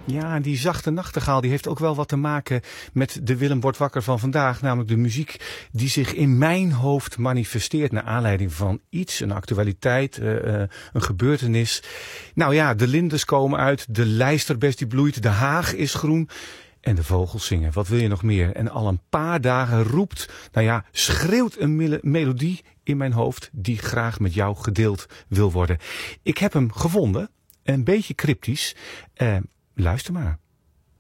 Ja, die zachte nachtegaal die heeft ook wel wat te maken met de Willem wordt wakker van vandaag. Namelijk de muziek die zich in mijn hoofd manifesteert naar aanleiding van iets, een actualiteit, een gebeurtenis. Nou ja, de lindens komen uit, de lijsterbes die bloeit, de haag is groen. En de vogels zingen. Wat wil je nog meer? En al een paar dagen roept, schreeuwt een melodie in mijn hoofd die graag met jou gedeeld wil worden. Ik heb hem gevonden. Een beetje cryptisch. Luister maar.